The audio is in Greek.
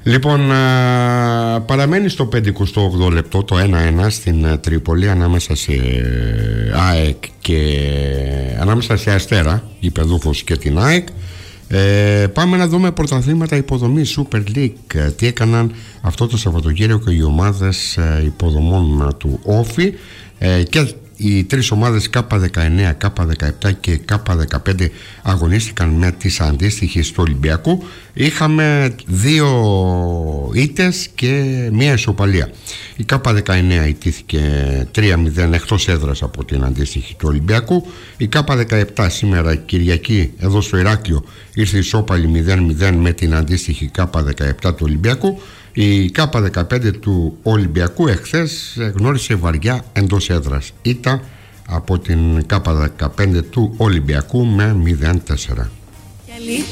Λοιπόν, παραμένει στο 58 λεπτό το 1-1 στην Τρίπολη ανάμεσα σε ΑΕΚ και ανάμεσα σε Αστέρα, Γηπεδούχος και την ΑΕΚ. Πάμε να δούμε πρωταθλήματα υποδομής Super League. Τι έκαναν αυτό το Σαββατοκύριακο οι ομάδες υποδομών του Όφη, και οι τρεις ομάδες K19, K17 και K15 αγωνίστηκαν με τις αντίστοιχες του Ολυμπιακού. Είχαμε 2 ήττες και μία ισοπαλία. Η K19 ηττήθηκε 3-0 εκτός έδρας από την αντίστοιχη του Ολυμπιακού. Η K17 σήμερα Κυριακή εδώ στο Ηράκλειο ήρθε ισόπαλη 0-0 με την αντίστοιχη K17 του Ολυμπιακού. Η K15 του Ολυμπιακού εχθές γνώρισε βαριά εντός έδρας ήττα από την K15 του Ολυμπιακού με 0-4.